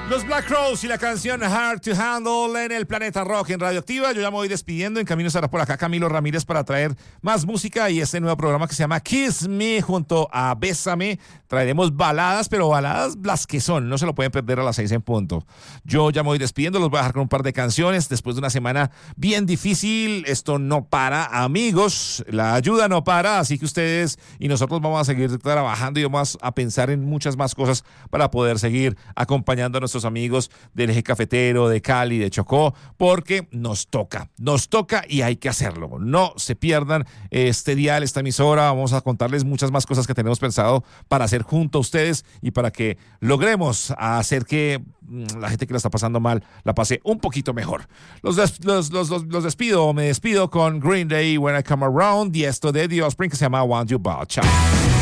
Los Black Crowes y la canción Hard to Handle en el Planeta Rock en Radioactiva. Yo ya me voy despidiendo. En camino estará por acá Camilo Ramírez para traer más música y este nuevo programa que se llama Kiss Me junto a Bésame. Traeremos baladas, pero baladas las que son. No se lo pueden perder a las 6 en punto. Yo ya me voy despidiendo. Los voy a dejar con un par de canciones. Después de una semana bien difícil, esto no para, amigos. La ayuda no para. Así que ustedes y nosotros vamos a seguir trabajando y vamos a pensar en muchas más cosas para poder seguir acompañando a nuestros amigos del eje cafetero, de Cali, de Chocó, porque nos toca y hay que hacerlo. No se pierdan este dial, esta emisora. Vamos a contarles muchas más cosas que tenemos pensado para hacer junto a ustedes y para que logremos hacer que la gente que la está pasando mal la pase un poquito mejor. Los despido, me despido con Green Day, When I Come Around, y esto de The Offspring que se llama Want You Back. Chao.